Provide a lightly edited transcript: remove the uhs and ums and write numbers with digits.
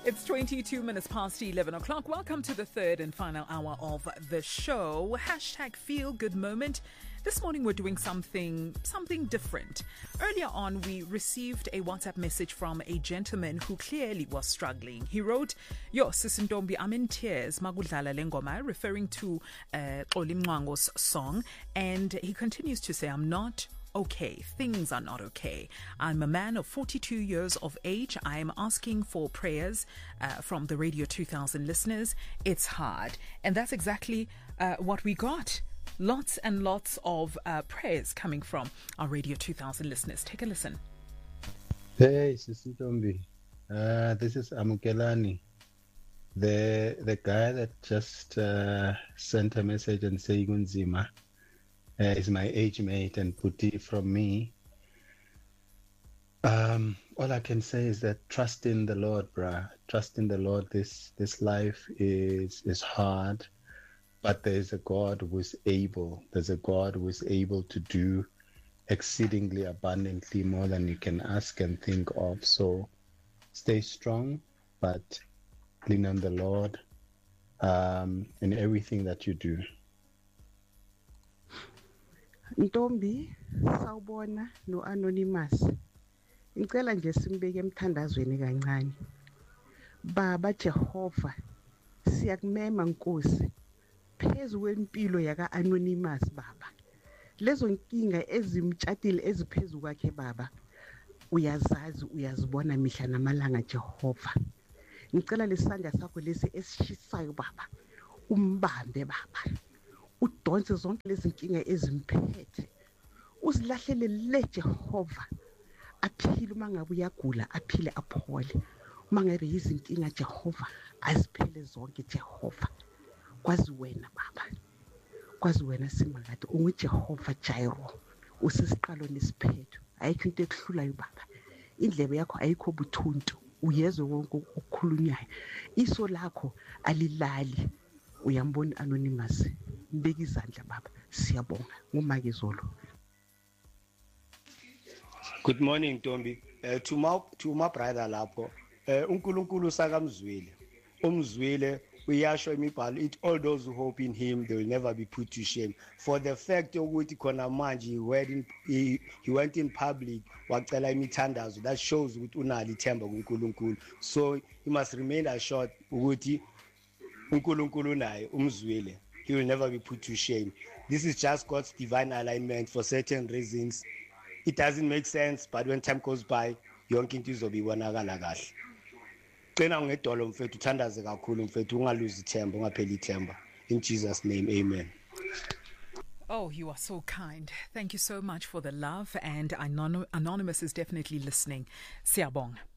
It's 22 minutes past 11 o'clock. Welcome to the third and final hour of the show. Hashtag Feel Good Moment. This morning we're doing something different. Earlier on, we received a WhatsApp message from a gentleman who clearly was struggling. He wrote, "Yo, Sisintombi, I'm in tears, Magudlala Lengoma," referring to Xoli Mngwango's song. And he continues to say, "I'm not okay. Things are not okay. I'm a man of 42 years of age. I am asking for prayers from the Radio 2000 listeners. It's hard." And that's exactly what we got. Lots and lots of prayers coming from our Radio 2000 listeners. Take a listen. Hey, Sisintombi. This is Amukelani. The guy that just sent a message and saying Unzima is my age mate and Puti from me. All I can say is that trust in the Lord, bruh. Trust in the Lord. This life is hard, but there is a God who is able. There's a God who is able to do exceedingly abundantly more than you can ask and think of. So stay strong, but lean on the Lord in everything that you do. Ntombi, sawubona no Anonymous. Ngicela nje simbeke emthandazweni kancane. Baba Jehova, siyakumema Nkosi. Phezu kwempilo yaka Anonymous baba. Lezo nkinga ezimtshatile eziphezu kwakhe baba. Uyazazi, uyazibona mihla namalanga Jehova. Ngicela lesandla sakho lesi esishisayo baba. Umbambe baba. Udonse zonke lezi nkinga ezimphethe. Usilahlele le Jehova. Aphile uma ngabe uyagula, aphile aphole. Uma ngabe izinkinga Jehova, aziphele zonke Jehova. Kwazi wena baba. Kwazi wena simangade unguJehova Jireh. Usisiqalo nesiphetho. Ayikho into ekuhlulayo baba. Indlebe yakho ayikho buthuntu. Uyezwe wonke ukukhulunyayo. Iso lakho alilali. Uyambona Anonymous. Mbeki izandla baba. Siyabonga nguMakezolo. Good morning Ntombi. To my brother lapho. uNkulunkulu sakamzwile. Umzwile uyasho imibhalo it all those who hope in him they will never be put to shame. For the fact ukuthi khona manje he went in public wacela imithandazo, that shows ukuthi unalo ithemba kuNkulunkulu. So he must remain assured ukuthi uNkulunkulu naye umzwile. He will never be put to shame. This is just God's divine alignment for certain reasons. It doesn't make sense, but when time goes by, yonke into izobibonakala kahle. Cena ngedolo mfethu uthandaze kakhulu mfethu ungaluzi ithemba ungapheli ithemba. In Jesus' name, amen. Oh, you are so kind. Thank you so much for the love, and Anonymous is definitely listening. Siyabonga.